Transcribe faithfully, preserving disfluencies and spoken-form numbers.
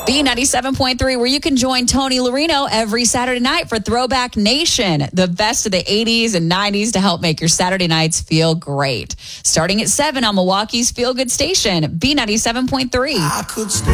B ninety-seven point three, where you can join Tony Larino every Saturday night for Throwback Nation, the best of the eighties and nineties to help make your Saturday nights feel great. Starting at seven on Milwaukee's Feel Good Station, B ninety-seven point three. I could stay